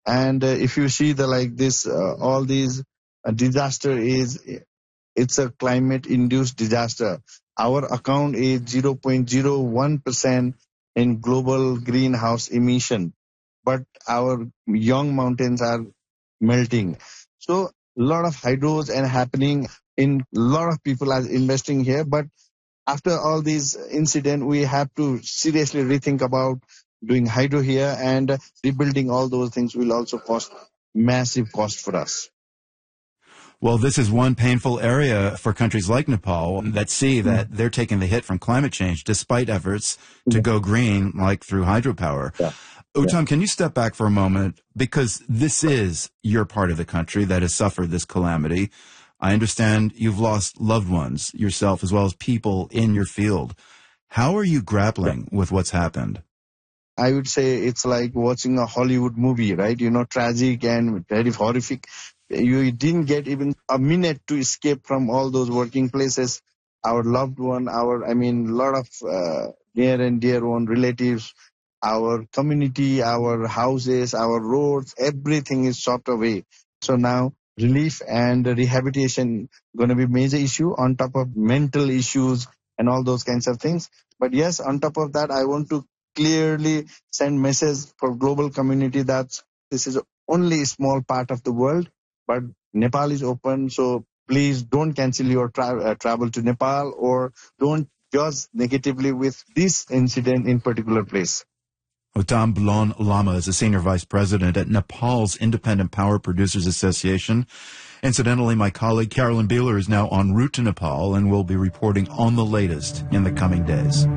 And if you see the like this, all these disaster it's a climate induced disaster. Our account is 0.01% in global greenhouse emission, but our young mountains are melting. So a lot of hydros and happening in a lot of people are investing here. But after all these incident, we have to seriously rethink about doing hydro here, and rebuilding all those things will also cost massive cost for us. Well, this is one painful area for countries like Nepal that see that they're taking the hit from climate change despite efforts to go green, like through hydropower. Yeah. Uttam, can you step back for a moment? Because this is your part of the country that has suffered this calamity. I understand you've lost loved ones yourself as well as people in your field. How are you grappling with what's happened? I would say it's like watching a Hollywood movie, right? Tragic and very horrific. You didn't get even a minute to escape from all those working places. Our loved one, a lot of near and dear one relatives, our community, our houses, our roads, everything is chopped away. So now relief and rehabilitation going to be major issue on top of mental issues and all those kinds of things. But yes, on top of that, I want to clearly send message for global community that this is only a small part of the world, but Nepal is open. So please don't cancel your travel to Nepal, or don't judge negatively with this incident in particular place. Uttam Bulon Lama is a senior vice president at Nepal's Independent Power Producers Association. Incidentally, my colleague Carolyn Beeler is now en route to Nepal and will be reporting on the latest in the coming days.